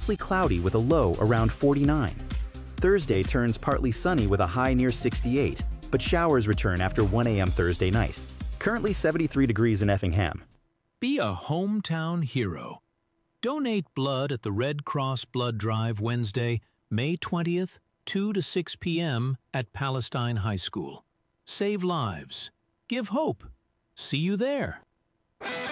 mostly cloudy with a low around 49. Thursday turns partly sunny with a high near 68, but showers return after 1 a.m. Thursday night. Currently 73 degrees in Effingham. Be a hometown hero. Donate blood at the Red Cross Blood Drive Wednesday, May 20th, 2 to 6 p.m. at Palestine High School. Save lives. Give hope. See you there.